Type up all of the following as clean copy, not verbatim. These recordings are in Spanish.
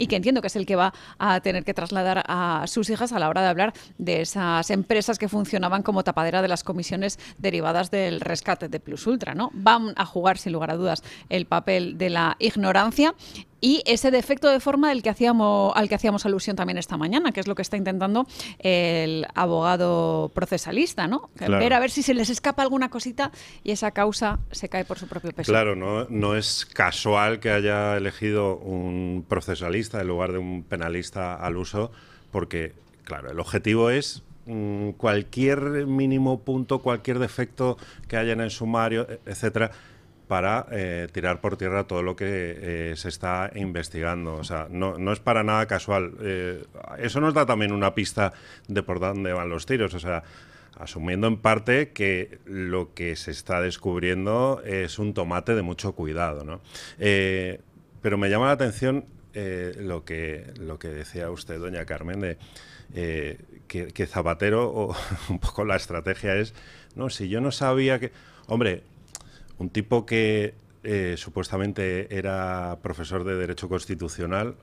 y que entiendo que es el que va a tener que trasladar a sus hijas a la hora de hablar de esas empresas que funcionaban como tapadera de las comisiones derivadas del rescate de Plus Ultra, ¿no? Van a jugar, sin lugar a dudas, el papel de la ignorancia y ese defecto de forma al que hacíamos alusión también esta mañana, que es lo que está intentando el abogado procesalista, ¿no? Claro. Ver a ver si se les escapa alguna cosita y esa causa se cae por su propio peso. Claro, no es casual que haya elegido un procesalista en lugar de un penalista al uso, porque, claro, el objetivo es cualquier mínimo punto, cualquier defecto que haya en el sumario, etcétera, para tirar por tierra todo lo que se está investigando. O sea, no es para nada casual. Eso nos da también una pista de por dónde van los tiros. O sea, asumiendo en parte que lo que se está descubriendo es un tomate de mucho cuidado, ¿no? Pero me llama la atención lo que decía usted, doña Carmen, de que Zapatero, o un poco la estrategia es, no, si yo no sabía que... Hombre, un tipo que supuestamente era profesor de Derecho Constitucional,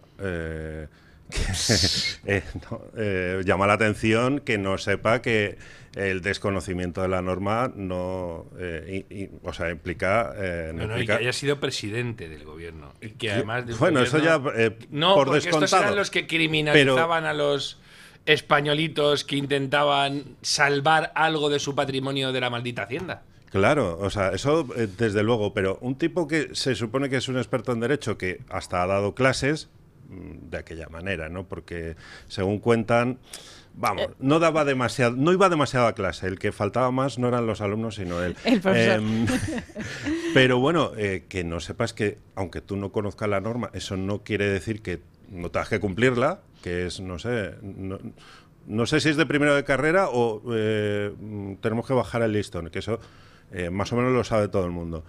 llama la atención que no sepa que el desconocimiento de la norma no implica... y que haya sido presidente del gobierno. Y que además de bueno, gobierno, eso ya no, por porque descontado. estos eran los que criminalizaban a los españolitos que intentaban salvar algo de su patrimonio de la maldita Hacienda. Claro, o sea, eso desde luego, pero un tipo que se supone que es un experto en Derecho, que hasta ha dado clases de aquella manera, ¿no? Porque según cuentan, vamos, no iba demasiado a clase, el que faltaba más no eran los alumnos sino él. El profesor. Pero bueno, que no sepas que, aunque tú no conozcas la norma, eso no quiere decir que no tengas que cumplirla, que es, no sé... No sé si es de primero de carrera o tenemos que bajar el listón, que eso más o menos lo sabe todo el mundo.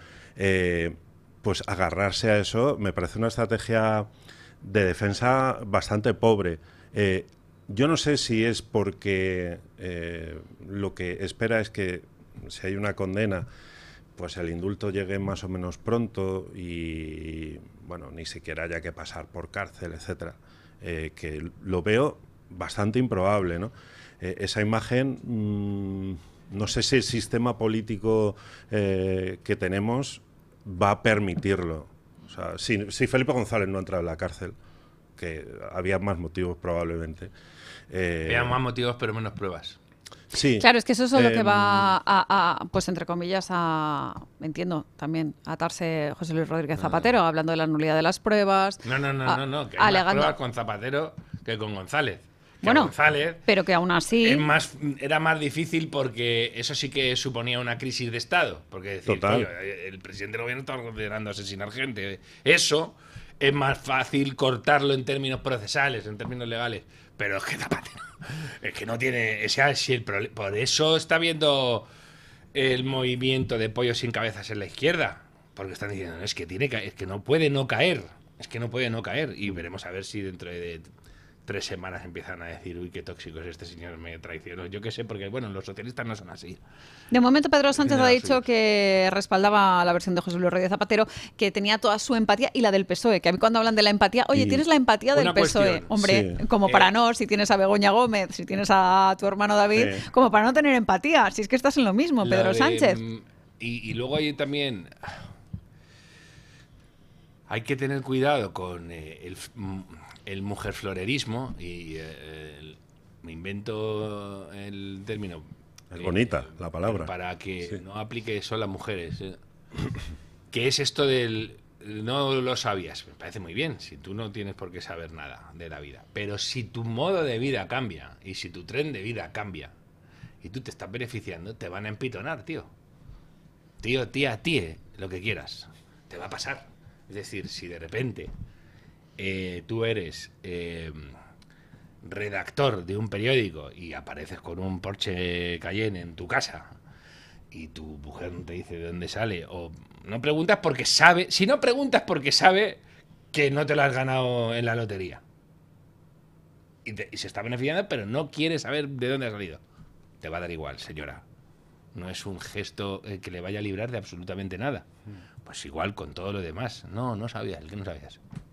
Pues agarrarse a eso me parece una estrategia de defensa bastante pobre. Yo no sé si es porque lo que espera es que si hay una condena, pues el indulto llegue más o menos pronto y, bueno, ni siquiera haya que pasar por cárcel, etcétera. Que lo veo bastante improbable, ¿no? Esa imagen, no sé si el sistema político que tenemos va a permitirlo. O sea, si Felipe González no entra en la cárcel, que había más motivos probablemente. Había más motivos pero menos pruebas. Sí. Claro, es que eso es lo que va pues entre comillas, entiendo, también atarse José Luis Rodríguez Zapatero, hablando de la nulidad de las pruebas. No, que hay más pruebas con Zapatero que con González. Bueno, González pero que aún así... era más difícil porque eso sí que suponía una crisis de Estado. Porque decir, el presidente del gobierno está considerando asesinar gente. Eso es más fácil cortarlo en términos procesales, en términos legales. Pero es que Zapatero es que no tiene... por eso está viendo el movimiento de pollos sin cabezas en la izquierda. Porque están diciendo, es que no puede no caer. Es que no puede no caer. Y veremos a ver si dentro de 3 semanas empiezan a decir, uy, qué tóxico es este señor, me traicionó. Yo qué sé, porque bueno, los socialistas no son así. De momento Pedro Sánchez ha dicho que respaldaba la versión de José Luis Rodríguez Zapatero, que tenía toda su empatía y la del PSOE, que a mí cuando hablan de la empatía, oye, tienes la empatía del PSOE, hombre, sí. Como para no, si tienes a Begoña Gómez, si tienes a tu hermano David, como para no tener empatía, si es que estás en lo mismo, Pedro Sánchez. Y luego hay también... Hay que tener cuidado con el mujerflorerismo y me invento el término. Es bonita la palabra. Para que no aplique solo a mujeres. Que es esto del... No lo sabías. Me parece muy bien. Si tú no tienes por qué saber nada de la vida. Pero si tu modo de vida cambia y si tu tren de vida cambia y tú te estás beneficiando, te van a empitonar, tío. Tía, lo que quieras. Te va a pasar. Es decir, si de repente tú eres redactor de un periódico y apareces con un Porsche Cayenne en tu casa y tu mujer no te dice de dónde sale, o no preguntas porque sabe, si no preguntas porque sabe que no te lo has ganado en la lotería y se está beneficiando, pero no quiere saber de dónde ha salido, te va a dar igual, señora. No es un gesto que le vaya a librar de absolutamente nada. Pues igual con todo lo demás. No sabías, el que no sabías.